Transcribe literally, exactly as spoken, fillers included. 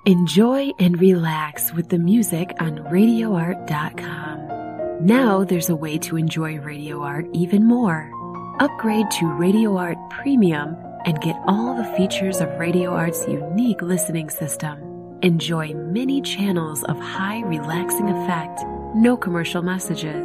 Enjoy and relax with the music on radio art dot com. Now there's a way to enjoy Radio Art even more. Upgrade to Radio Art Premium and get all the features of Radio Art's unique listening system. Enjoy many channels of high relaxing effect, no commercial messages,